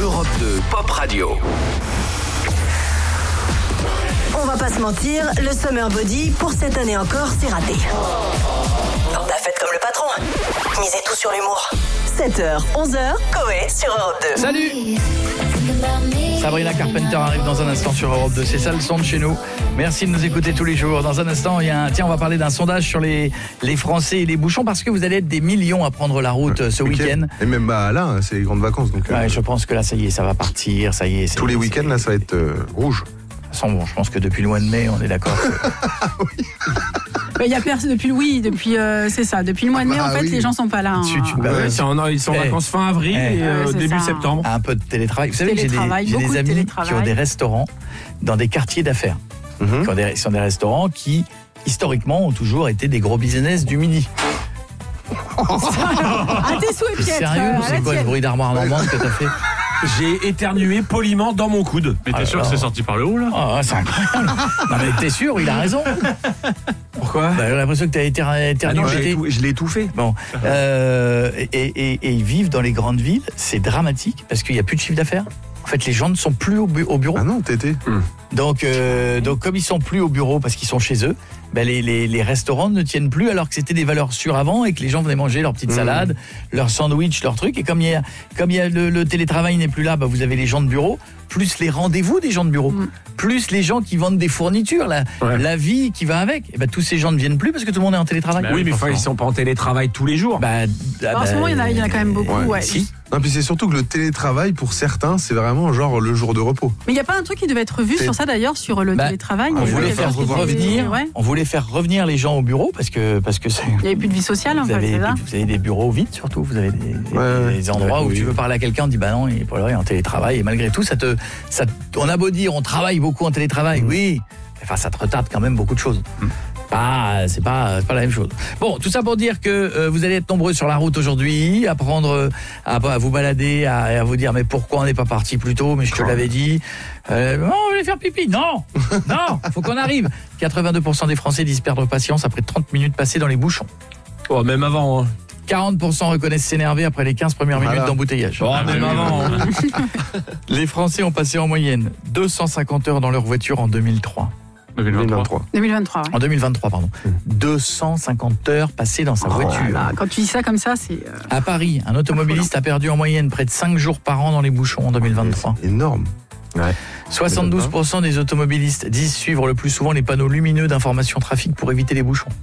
Europe 2 Pop Radio. On va pas se mentir, le Summer Body, pour cette année encore, c'est raté. Quand t'as fait comme le patron, misez tout sur l'humour. 7h, 11h, Coé sur Europe 2. Salut! Sabrina Carpenter arrive dans un instant sur Europe 2. C'est ça le son de chez nous. Merci de nous écouter tous les jours. Dans un instant, on va parler d'un sondage sur les Français et les bouchons parce que vous allez être des millions à prendre la route ce week-end. Et même là, c'est les grandes vacances. Donc, je pense que là, ça y est, ça va partir. Ça y est. Tous les week-ends, là, ça va être rouge. De toute façon, bon, je pense que depuis le mois de mai, on est d'accord. Oui. Il y a personne depuis c'est ça. Depuis le mois de mai, en fait, les gens sont pas là. Ils sont en vacances fin avril et début septembre. Un peu de télétravail. Vous savez que j'ai des amis qui ont des restaurants dans des quartiers d'affaires. Qui sont des restaurants qui, historiquement, ont toujours été des gros business du midi. À tes souhaits, Piètre. Sérieux, c'est quoi ce bruit d'armoire normande que t'as fait? J'ai éternué poliment dans mon coude. Mais t'es sûr que c'est sorti par le haut, là? C'est incroyable. Non mais t'es sûr, il a raison. Pourquoi? J'ai l'impression que t'as éternué. Non, je l'ai étouffé. Bon. Et ils vivent dans les grandes villes, c'est dramatique parce qu'il n'y a plus de chiffre d'affaires. En fait, les gens ne sont plus au bureau. Ah non, t'étais. Donc comme ils sont plus au bureau parce qu'ils sont chez eux, les restaurants ne tiennent plus alors que c'était des valeurs sûres avant et que les gens venaient manger leur petite salade, leur sandwich, leur truc. Et comme il y a le télétravail n'est plus là, vous avez les gens de bureau, plus les rendez-vous des gens de bureau, plus les gens qui vendent des fournitures, la vie qui va avec. Et tous ces gens ne viennent plus parce que tout le monde est en télétravail. Oui, mais ils sont pas en télétravail tous les jours. En ce moment, il y en a quand même beaucoup. Ouais. Si. Non, puis c'est surtout que le télétravail, pour certains, c'est vraiment genre le jour de repos. Mais il n'y a pas un truc qui devait être vu sur ça d'ailleurs, sur le télétravail. On voulait faire revenir les gens au bureau parce que c'est. Il n'y avait plus de vie sociale, en fait, c'est ça. Vous avez des bureaux vides surtout, vous avez des endroits où tu veux parler à quelqu'un, on dit non, il est pas là, il est en télétravail. Et malgré tout, on a beau dire on travaille beaucoup en télétravail, oui, enfin ça te retarde quand même beaucoup de choses. C'est pas la même chose. Bon, tout ça pour dire que vous allez être nombreux sur la route aujourd'hui, à vous balader, à vous dire mais pourquoi on n'est pas parti plus tôt, mais je te l'avais dit. On voulait faire pipi. Non, faut qu'on arrive. 82% des Français disent perdre patience après 30 minutes passées dans les bouchons. Oh, même avant. 40% reconnaissent s'énerver après les 15 premières minutes d'embouteillage. Même avant. Les Français ont passé en moyenne 250 heures dans leur voiture en 2003. 2023. En 2023, pardon. 250 heures passées dans sa voiture. Quand tu dis ça comme ça, c'est... À Paris, un automobiliste a perdu en moyenne près de 5 jours par an dans les bouchons en 2023. C'est énorme. 72% des automobilistes disent suivre le plus souvent les panneaux lumineux d'information trafic pour éviter les bouchons.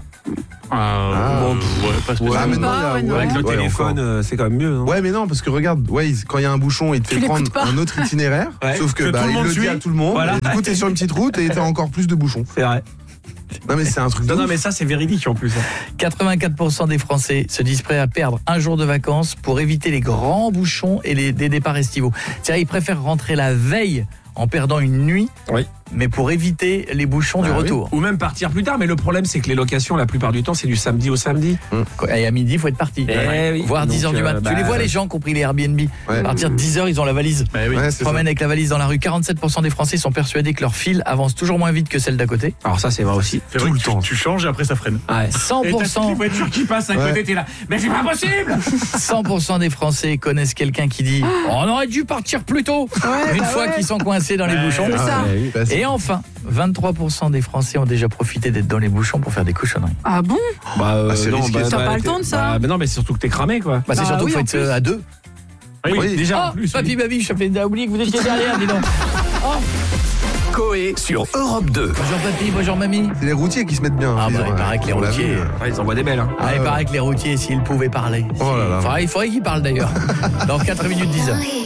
Pas spécialement. Avec le téléphone, c'est quand même mieux. Ouais, mais non, parce que regarde, quand il y a un bouchon, il te fait prendre un autre itinéraire, sauf que il le dit à tout le monde. Voilà. Et du coup, t'es sur une petite route et t'as encore plus de bouchons. C'est vrai. Non, mais c'est un truc de ouf. Non, mais ça, c'est véridique en plus. 84% des Français se disent prêts à perdre un jour de vacances pour éviter les grands bouchons et des départs estivaux. C'est-à-dire, ils préfèrent rentrer la veille en perdant une nuit, mais pour éviter les bouchons du retour. Ou même partir plus tard, mais le problème c'est que les locations la plupart du temps c'est du samedi au samedi. Et à midi il faut être parti, voire 10h du matin. Tu les vois les gens qui ont pris les Airbnb, à partir de 10h ils ont la valise. Ils se promènent avec la valise dans la rue. 47% des Français sont persuadés que leur file avance toujours moins vite que celle d'à côté. Alors ça c'est vrai aussi. C'est tout le temps. Tu changes et après ça freine. 100%. Les voitures qui passent à côté, t'es là. Mais c'est pas possible. 100% des Français connaissent quelqu'un qui dit on aurait dû partir plus tôt. Une fois qu'ils sont coincés dans les bouchons. Et enfin, 23% des Français ont déjà profité d'être dans les bouchons pour faire des cochonneries. Ah bon? C'est risqué. T'as pas le temps de ça? Non, mais c'est surtout que t'es cramé quoi. C'est surtout qu'il faut être à deux. Oui, déjà en plus. Papy, baby, je t'ai oublié que vous étiez derrière, dis donc. Coé sur Europe 2. Bonjour papy, bonjour mamie. C'est les routiers qui se mettent bien. Il paraît que les routiers... ils envoient des belles. Il paraît que les routiers, s'ils pouvaient parler. Il faudrait qu'ils parlent d'ailleurs. Dans 4 minutes 10h.